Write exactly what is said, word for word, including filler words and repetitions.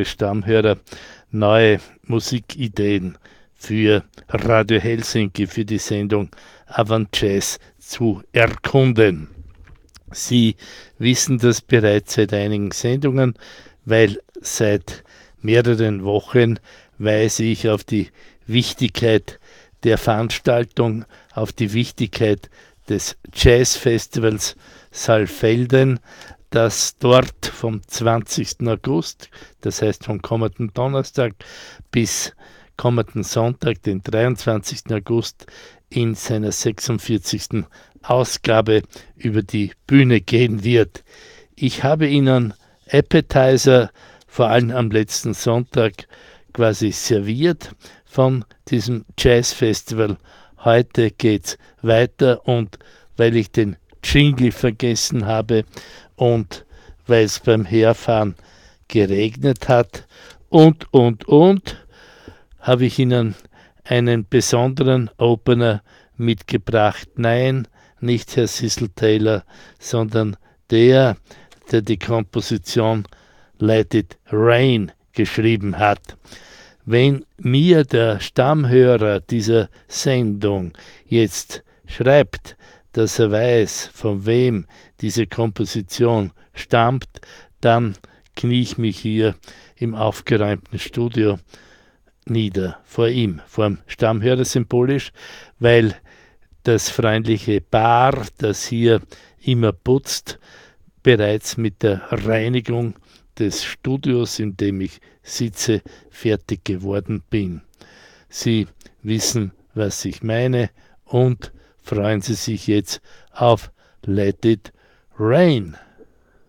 Stammhörer neue Musikideen für Radio Helsinki, für die Sendung Avant Jazz zu erkunden. Sie wissen das bereits seit einigen Sendungen, weil seit mehreren Wochen weise ich auf die Wichtigkeit der Veranstaltung, auf die Wichtigkeit des Jazzfestivals Saalfelden, das dort vom zwanzigsten August, das heißt vom kommenden Donnerstag bis kommenden Sonntag, den dreiundzwanzigsten August, in seiner sechsundvierzigsten Ausgabe über die Bühne gehen wird. Ich habe Ihnen Appetizer, vor allem am letzten Sonntag, quasi serviert von diesem Jazzfestival. Heute geht's weiter, und weil ich den Jingle vergessen habe und weil es beim Herfahren geregnet hat und, und, und, habe ich Ihnen einen besonderen Opener mitgebracht. Nein, nicht Herr Cecil Taylor, sondern der, der die Komposition Let It Rain geschrieben hat. Wenn mir der Stammhörer dieser Sendung jetzt schreibt, dass er weiß, von wem diese Komposition stammt, dann knie ich mich hier im aufgeräumten Studio nieder vor ihm, vor dem Stammhörer symbolisch, weil das freundliche Paar, das hier immer putzt, bereits mit der Reinigung des Studios, in dem ich sitze, fertig geworden bin. Sie wissen, was ich meine, und freuen Sie sich jetzt auf Let It Rain.